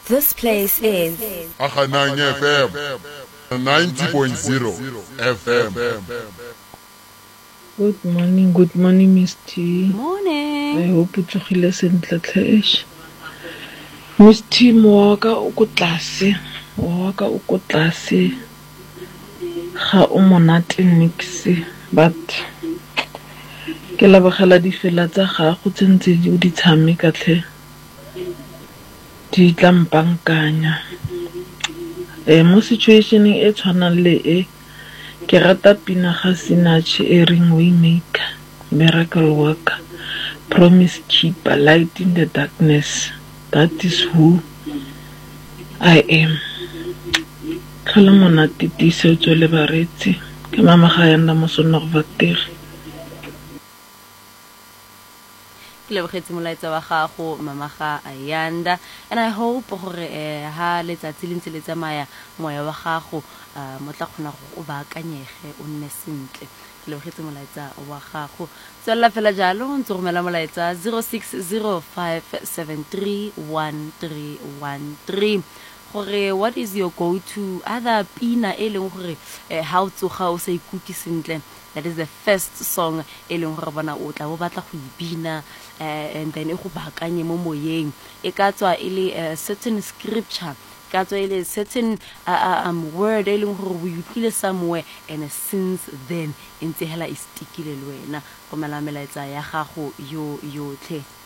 This place is Ahananya FM 90.0 FM. Good morning, Miss T. Morning. I hope it's okay sentle tlhe. Miss T, moaka o ko tlase ga o monate nix, but ke labogela di fela tsa gago tsentse di o di tshameka tlhe di tla mpankanya mo situationeng e tshwanang le e ke rata pina ga Sinach e reng Waymaker, Miracle Worker, Promise Keeper, Light in the Darkness, That is who I am. Tlhola monate tise o tswele baretsi ke mama ga yanda mo sonna go vategi. Lebogetse molaetsa wa gago mama ga Ayanda, and I hope gore ha letsatsi le ntse le tsamaya moya wa gago mo tla khona go o baakanyege o nne sentle. Ke lebogetse molaetsa wa gago tswela fela jalo ntse go mela molaetsa 0605731313 gore what is your go to other pina e leng gore ha o tsoga o sa ikutlwe sentle. That is the first song e leng gore bona o tla bo batla go ibina and then e go baakanye mo moyeng e ka tswa e le certain scripture ka tswa e le certain word e leng gore o utlwile somewhere and since then ntse hela e stickile le wena go mela melaetsa ya gago yo yotlhe.